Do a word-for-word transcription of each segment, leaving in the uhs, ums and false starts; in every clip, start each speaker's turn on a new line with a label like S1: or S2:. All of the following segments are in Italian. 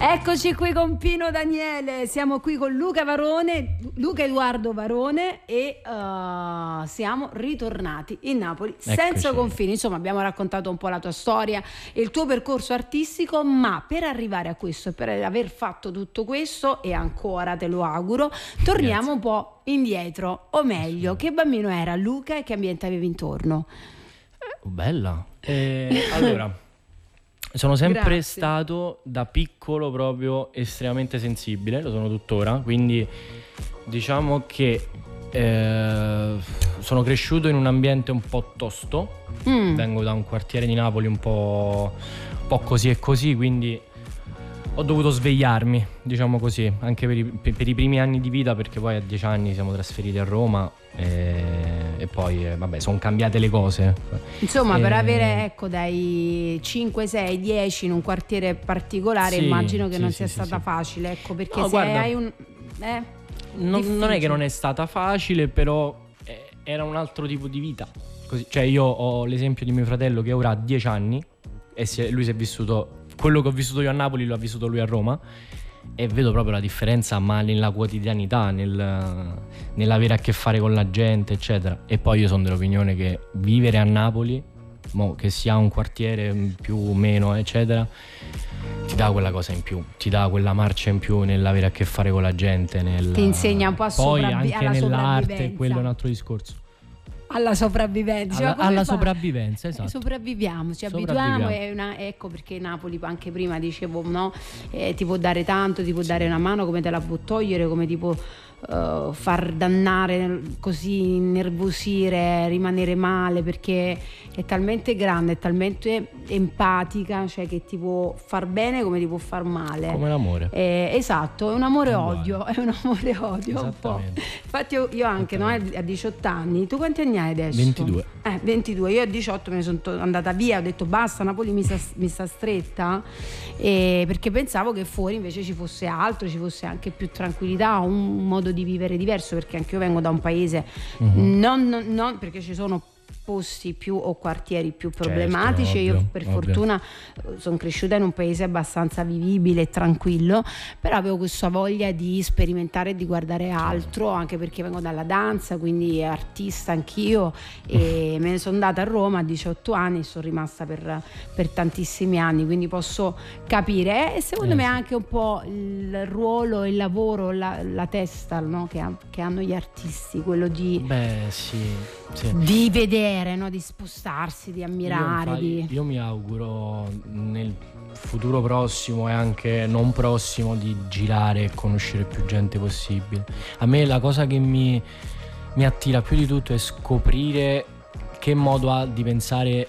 S1: Eccoci qui con Pino Daniele, siamo qui con Luca Varone, Luca Edoardo Varone e uh, siamo ritornati in Napoli senza
S2: Eccoci.
S1: confini. Insomma, abbiamo raccontato un po' la tua storia e il tuo percorso artistico, ma per arrivare a questo e per aver fatto tutto questo, e ancora te lo auguro, torniamo
S2: Grazie.
S1: un po' indietro, o meglio, che bambino era Luca e che ambiente avevi intorno?
S2: Oh, bella. Eh, allora, sono sempre
S1: Grazie.
S2: stato da piccolo proprio estremamente sensibile, lo sono tuttora, quindi diciamo che eh, sono cresciuto in un ambiente un po' tosto.
S1: Mm.
S2: Vengo da un quartiere di Napoli un po', un po' così e così, quindi ho dovuto svegliarmi, diciamo così, anche per i, per, per i primi anni di vita, perché poi a dieci anni siamo trasferiti a Roma e, e poi eh, vabbè, sono cambiate le cose.
S1: Insomma,
S2: E-
S1: per avere, ecco, dai cinque, sei, dieci in un quartiere particolare,
S2: Sì,
S1: immagino che
S2: sì,
S1: non
S2: sì,
S1: sia
S2: sì,
S1: stata
S2: sì.
S1: facile, ecco, perché
S2: No,
S1: se
S2: guarda,
S1: hai un... Eh,
S2: Non, non è
S1: difficile.
S2: che non è stata facile, però eh, era un altro tipo di vita. Così, cioè io ho l'esempio di mio fratello che ora ha dieci anni e si è- lui si è vissuto quello che ho vissuto io a Napoli, lo ha vissuto lui a Roma, e vedo proprio la differenza, ma nella quotidianità, nel, nell'avere a che fare con la gente, eccetera. E poi io sono dell'opinione che vivere a Napoli, mo, che sia un quartiere più o meno, eccetera, ti dà quella cosa in più, ti dà quella marcia in più nell'avere a che fare con la gente, nel...
S1: Ti insegna un po' a
S2: poi
S1: sopravvi-
S2: anche
S1: alla
S2: nell'arte,
S1: sopravvivenza.
S2: quello è un altro discorso.
S1: alla sopravvivenza,
S2: Alla,
S1: Ma come
S2: alla
S1: fa?
S2: sopravvivenza, esatto.
S1: Eh, sopravviviamo, ci
S2: Sopravviviamo.
S1: abituiamo, è una, ecco perché Napoli, anche prima dicevo, no, eh, ti può dare tanto, ti può dare una mano, come te la può togliere, come ti può eh, far dannare, così innervosire, rimanere male, perché è talmente grande, è talmente empatica, cioè che ti può far bene come ti può far male.
S2: Come l'amore.
S1: Eh, esatto, è un amore
S2: È uguale.
S1: odio, è un amore odio un po'.
S2: Esattamente.
S1: Infatti io, io anche, no, a diciotto anni, tu quanti anni hai adesso?
S2: ventidue.
S1: Eh, ventidue, io a diciotto me ne sono to- andata via, ho detto basta, Napoli mi sta, mi sta stretta, eh, perché pensavo che fuori invece ci fosse altro, ci fosse anche più tranquillità, un modo di vivere diverso, perché anche io vengo da un paese,
S2: Mhm.
S1: non, non- non- perché ci sono posti più o quartieri più problematici.
S2: Certo,
S1: io
S2: ovvio,
S1: per
S2: ovvio.
S1: fortuna sono cresciuta in un paese abbastanza vivibile e tranquillo, però avevo questa voglia di sperimentare e di guardare altro, anche perché vengo dalla danza, quindi artista anch'io, e me ne sono andata a Roma a diciotto anni e sono rimasta per, per tantissimi anni, quindi posso capire. E secondo
S2: Eh,
S1: me
S2: sì.
S1: anche un po' il ruolo, il lavoro, la, la testa, no, che, ha- che hanno gli artisti, quello di
S2: Beh, sì, sì.
S1: di vedere, no? Di spostarsi, di
S2: Io,
S1: ammirare,
S2: infatti,
S1: di...
S2: io mi auguro nel futuro prossimo e anche non prossimo di girare e conoscere più gente possibile. A me la cosa che mi, mi attira più di tutto è scoprire che modo ha di pensare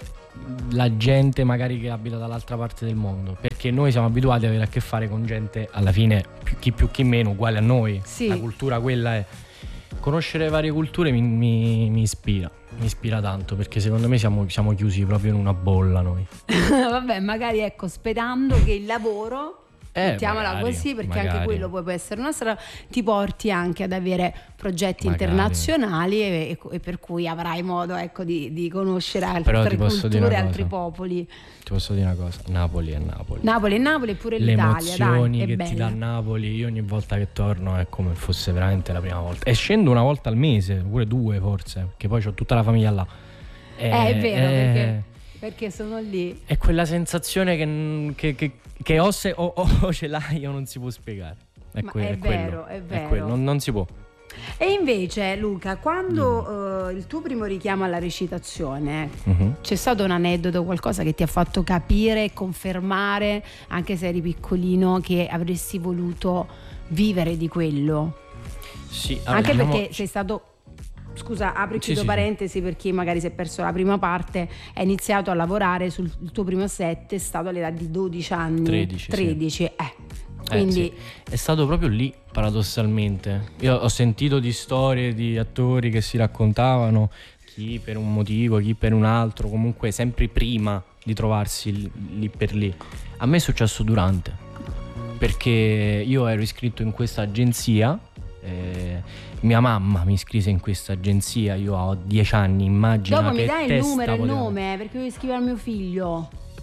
S2: la gente magari che abita dall'altra parte del mondo, perché noi siamo abituati ad avere a che fare con gente alla fine più- chi più chi meno uguale a noi.
S1: Sì.
S2: La cultura quella è. Conoscere varie culture mi, mi- mi ispira, mi ispira tanto, perché secondo me siamo, siamo chiusi proprio in una bolla noi.
S1: Vabbè, magari ecco, sperando che il lavoro,
S2: Eh,
S1: mettiamola
S2: magari,
S1: così, perché
S2: magari.
S1: anche quello poi può essere una strada, ti porti anche ad avere progetti
S2: Magari.
S1: internazionali e, e- e per cui avrai modo, ecco, di, di conoscere
S2: Però
S1: altre
S2: ti posso dire
S1: culture,
S2: una
S1: altri
S2: cosa.
S1: popoli.
S2: Ti posso dire una cosa, Napoli è Napoli.
S1: Napoli è Napoli e pure
S2: Le
S1: l'Italia, dai,
S2: emozioni
S1: è
S2: che
S1: bella.
S2: ti dà Napoli, io ogni volta che torno è come fosse veramente la prima volta. E scendo una volta al mese, pure due forse, perché poi ho tutta la famiglia là.
S1: Eh, è vero,
S2: eh,
S1: perché, perché sono lì.
S2: È quella sensazione che, che, che, che o, se, o, o ce l'hai o non si può spiegare. È,
S1: Ma
S2: que-
S1: è
S2: è quello,
S1: vero, è vero.
S2: quello, non, non si può.
S1: E invece, Luca, quando eh, il tuo primo richiamo alla recitazione,
S2: Mhm.
S1: c'è stato un aneddoto, qualcosa che ti ha fatto capire, confermare, anche se eri piccolino, che avresti voluto vivere di quello?
S2: Sì, allora,
S1: Anche
S2: diciamo-
S1: perché sei stato... Scusa, apri e
S2: Sì,
S1: chiudo
S2: sì,
S1: parentesi per chi magari si è perso la prima parte. Hai iniziato a lavorare sul il tuo primo set, è stato all'età di dodici anni.
S2: tredici, sì.
S1: tredici, eh.
S2: Eh,
S1: Quindi...
S2: sì. È stato proprio lì, paradossalmente. Io ho sentito di storie di attori che si raccontavano, chi per un motivo, chi per un altro, comunque sempre prima di trovarsi lì, lì per lì. A me è successo durante, perché io ero iscritto in questa agenzia, eh, mia mamma mi iscrisse in questa agenzia, io ho dieci anni, immagina
S1: Dopo
S2: che
S1: mi dai il
S2: testa
S1: numero e il
S2: poteva-
S1: nome, perché io iscrivo al mio figlio.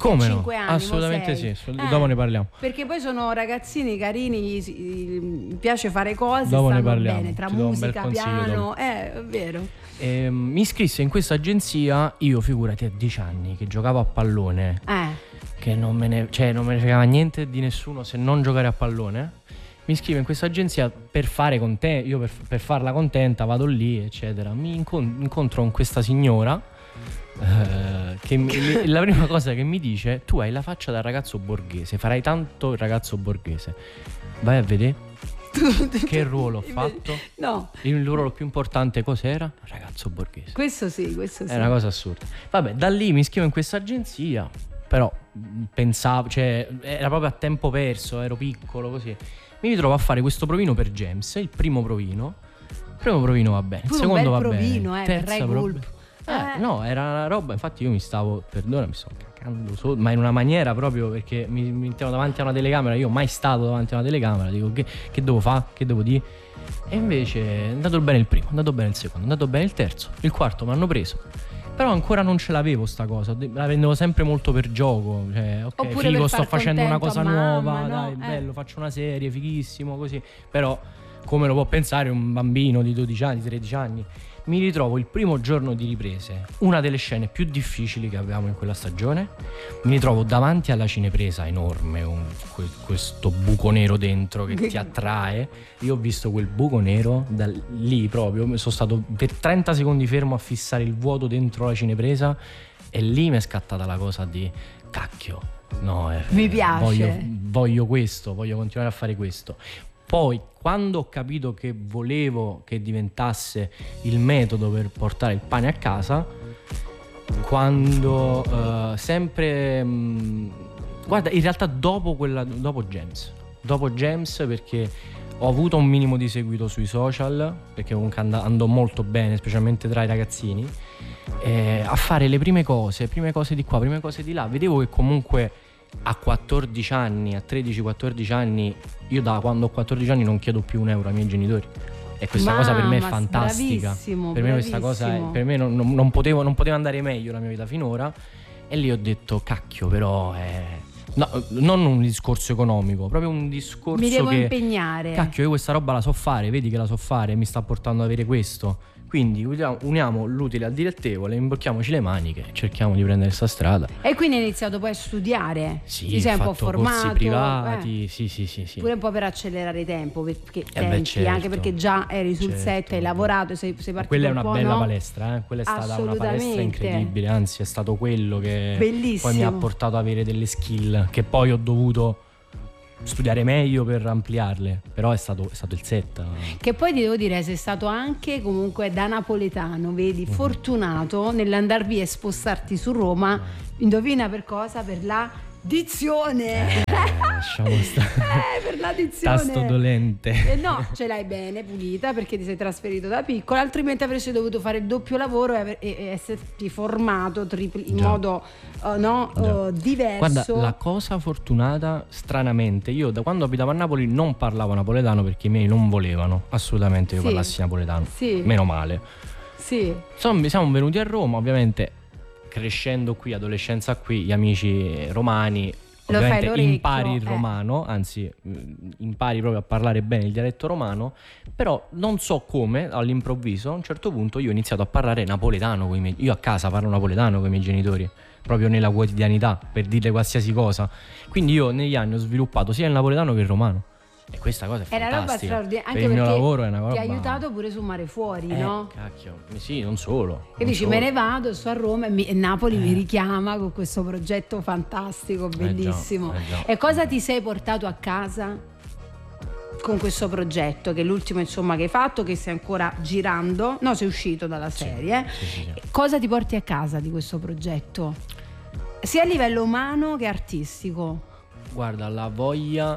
S2: Come no?
S1: cinque anni,
S2: Assolutamente
S1: sei.
S2: sì,
S1: Eh,
S2: dopo ne parliamo.
S1: Perché poi sono ragazzini carini, si- mi piace fare cose,
S2: Dopo ne
S1: stanno
S2: parliamo,
S1: bene, tra
S2: ti do un bel
S1: musica,
S2: consiglio
S1: piano,
S2: dopo.
S1: eh, è vero.
S2: E, mi iscrisse in questa agenzia, io figurati a dieci anni che giocavo a pallone,
S1: Eh,
S2: che non me ne, cioè, non me ne fregava niente di nessuno se non giocare a pallone. Mi iscrivo in questa agenzia per fare contenta, io per, per farla contenta vado lì, eccetera. Mi incon- incontro con questa signora eh, che mi- la prima cosa che mi dice: tu hai la faccia da ragazzo borghese, farai tanto il ragazzo borghese. Vai a vedere che ruolo ho fatto.
S1: no,
S2: Il ruolo più importante cos'era? Ragazzo borghese.
S1: questo sì, questo sì.
S2: È una cosa assurda. Vabbè, da lì mi iscrivo in questa agenzia, però mh, pensavo, cioè era proprio a tempo perso, ero piccolo così. Mi ritrovo a fare questo provino per James, il primo provino. Il primo provino va bene, il
S1: Pure un
S2: secondo
S1: bel
S2: va
S1: provino,
S2: bene.
S1: eh,
S2: Terza
S1: per Rai
S2: pro-
S1: Gulp.
S2: Eh,
S1: Eh.
S2: no, era una roba, infatti io mi stavo, perdona, mi stavo cagando sotto, ma in una maniera proprio perché mi, mi mettevo davanti a una telecamera, io mai stato davanti a una telecamera, dico che, che devo fare, che devo dire? E invece è andato bene il primo, è andato bene il secondo, è andato bene il terzo, il quarto mi hanno preso. Però ancora non ce l'avevo sta cosa, la prendevo sempre molto per gioco, cioè ok,
S1: Oppure
S2: figo,
S1: per
S2: sto
S1: far
S2: facendo una
S1: contento
S2: cosa
S1: a mamma,
S2: nuova,
S1: no?
S2: dai,
S1: Eh.
S2: bello, faccio una serie, fighissimo, così. Però come lo può pensare un bambino di dodici anni, tredici anni? Mi ritrovo il primo giorno di riprese, una delle scene più difficili che avevamo in quella stagione. Mi ritrovo davanti alla cinepresa enorme, un- que- questo buco nero dentro che ti attrae. Io ho visto quel buco nero da lì proprio, sono stato per trenta secondi fermo a fissare il vuoto dentro la cinepresa e lì mi è scattata la cosa di cacchio. No, eh,
S1: Mi piace.
S2: Voglio, voglio questo, voglio continuare a fare questo. Poi, quando ho capito che volevo che diventasse il metodo per portare il pane a casa, quando eh, sempre mh, guarda, in realtà dopo quella dopo James, dopo James perché ho avuto un minimo di seguito sui social, perché comunque and- andò molto bene, specialmente tra i ragazzini, eh, a fare le prime cose, prime cose di qua, prime cose di là. Vedevo che comunque a quattordici anni, a tredici quattordici anni, io da quando ho quattordici anni non chiedo più un euro ai miei genitori. E questa cosa per me è
S1: Mamma,
S2: fantastica.
S1: bravissimo,
S2: Per me questa cosa è,
S1: bravissimo.
S2: per me non, non- non potevo, non poteva andare meglio la mia vita finora. E lì ho detto cacchio, però è... No, non un discorso economico, proprio un discorso
S1: Mi devo
S2: che
S1: impegnare.
S2: cacchio, io questa roba la so fare, vedi che la so fare e mi sta portando ad avere questo. Quindi uniamo, uniamo l'utile al dilettevole, imbocchiamoci le maniche e cerchiamo di prendere questa strada.
S1: E quindi hai iniziato poi a studiare.
S2: Sì,
S1: Ti sei
S2: ho
S1: un po'
S2: fatto
S1: formato.
S2: corsi privati,
S1: eh.
S2: sì, sì, sì, sì.
S1: Pure un po' per accelerare i tempo, perché
S2: Eh beh,
S1: tempi,
S2: certo.
S1: anche perché già eri sul
S2: Certo.
S1: set, hai lavorato, sei, sei partito
S2: Quella è
S1: un
S2: una
S1: po',
S2: bella
S1: no?
S2: palestra, eh? Quella è stata una palestra
S1: Assolutamente.
S2: incredibile, anzi è stato quello che
S1: Bellissimo.
S2: poi mi ha portato ad avere delle skill che poi ho dovuto studiare meglio per ampliarle, però è stato, è stato il set.
S1: Che poi ti devo dire, sei stato anche comunque da napoletano, vedi,
S2: Mhm.
S1: fortunato nell'andar via e spostarti su Roma. Indovina per cosa? Per la dizione.
S2: Eh, lasciamo stare.
S1: Eh, per la dizione.
S2: Tasto dolente.
S1: Eh no, ce l'hai bene, pulita, perché ti sei trasferito da piccolo, altrimenti avresti dovuto fare il doppio lavoro e, aver- e- e esserti formato tripli- in
S2: Già.
S1: modo eh, no,
S2: Già.
S1: eh, diverso.
S2: Guarda, la cosa fortunata, stranamente, io da quando abitavo a Napoli non parlavo napoletano perché i miei non volevano assolutamente che io
S1: Sì.
S2: parlassi napoletano.
S1: Sì.
S2: Meno male.
S1: Sì.
S2: Insomma, siamo venuti a Roma, ovviamente crescendo qui, adolescenza qui, gli amici romani,
S1: Lo fai
S2: ovviamente
S1: l'orecchio,
S2: impari il
S1: eh.
S2: romano, anzi mh, impari proprio a parlare bene il dialetto romano, però non so come, all'improvviso, a un certo punto io ho iniziato a parlare napoletano con i miei, io a casa parlo napoletano con i miei genitori, proprio nella quotidianità, per dire qualsiasi cosa. Quindi io negli anni ho sviluppato sia il napoletano che il romano. E questa cosa è
S1: È una roba
S2: fantastica.
S1: straordinaria,
S2: Per
S1: anche
S2: il mio
S1: perché
S2: lavoro è una roba...
S1: ti ha aiutato pure su Mare Fuori,
S2: Eh,
S1: no?
S2: cacchio, sì, non solo.
S1: Che
S2: non
S1: dici,
S2: solo.
S1: me ne vado, sto a Roma e, mi- e Napoli mi richiama con questo progetto fantastico, bellissimo.
S2: eh già,
S1: e cosa
S2: eh già.
S1: ti sei portato a casa con questo progetto, che è l'ultimo insomma che hai fatto, che stai ancora girando? No, sei uscito dalla serie.
S2: Sì, sì, sì.
S1: Cosa ti porti a casa di questo progetto? Sia a livello umano che artistico.
S2: Guarda, la voglia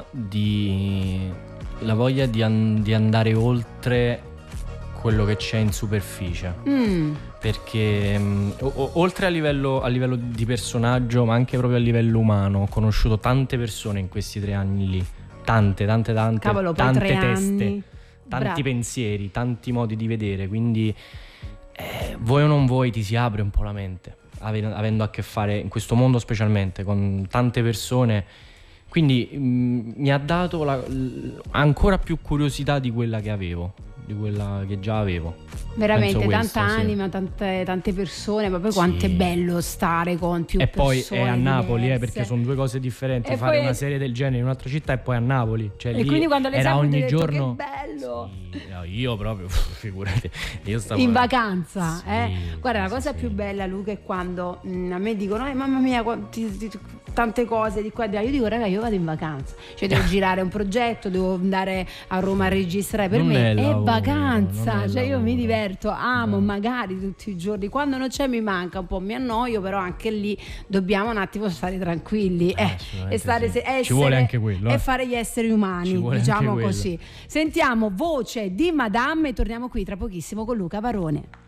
S2: di la voglia di, an- di andare oltre quello che c'è in superficie,
S1: Mm,
S2: perché mh, o- o- oltre a livello, a livello di personaggio, ma anche proprio a livello umano, ho conosciuto tante persone in questi tre anni lì, tante, tante, tante,
S1: cavolo, poi
S2: tante
S1: tre
S2: teste,
S1: anni.
S2: tanti
S1: Bravo.
S2: pensieri, tanti modi di vedere, quindi eh, vuoi o non vuoi ti si apre un po' la mente. avendo a che fare in questo mondo specialmente con tante persone, quindi mh, mi ha dato la, l- ancora più curiosità di quella che avevo, di quella che già avevo.
S1: Veramente
S2: Penso
S1: tanta
S2: questo, sì.
S1: anima, tante, tante persone, ma poi
S2: Sì.
S1: quanto è bello stare con più
S2: E
S1: persone.
S2: poi è a Napoli, eh,
S1: diverse.
S2: perché sono due cose differenti.
S1: E
S2: Fare
S1: poi-
S2: una serie del genere in un'altra città e poi a Napoli, cioè
S1: E
S2: lì
S1: quindi quando le
S2: era
S1: sai,
S2: ogni
S1: hai detto,
S2: giorno.
S1: che bello!
S2: Sì, no, io proprio figurati, io stavo
S1: In vacanza,
S2: Sì,
S1: eh? Guarda, la
S2: sì,
S1: cosa
S2: sì.
S1: più bella, Luca, è quando mh, a me dicono: eh, mamma mia, quanti- ti- tante cose di qua e di là. Io dico: raga, io vado in vacanza, cioè devo girare un progetto, devo andare a Roma a registrare. Per
S2: Non
S1: me
S2: è
S1: è,
S2: lavoro,
S1: vacanza,
S2: non è
S1: cioè io mi
S2: lavoro.
S1: diverto, amo
S2: No.
S1: magari tutti i giorni. Quando non c'è mi manca un po', mi annoio, però anche lì dobbiamo un attimo stare tranquilli
S2: Eh,
S1: eh,
S2: assolutamente
S1: e stare
S2: sì.
S1: se- essere,
S2: Ci vuole anche quello,
S1: e
S2: eh.
S1: fare gli esseri
S2: Ci
S1: umani,
S2: vuole
S1: diciamo
S2: anche quello.
S1: così. Sentiamo voce di Madame e torniamo qui tra pochissimo con Luca Barone.